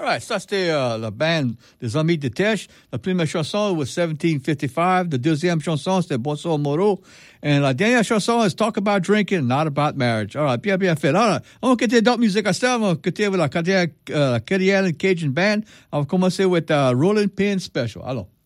right, ça c'était la band des Amis de Tesh. La première chanson was 1755. La deuxième chanson c'était Bonsoir Moreau. Et la dernière chanson is Talk About Drinking, Not About Marriage. All right, bien fait. Alors, on va quitter d'autres musiques à ça. On va quitter avec la carrière Cajun Band. On va commencer avec Rolling Pin Special. Alors.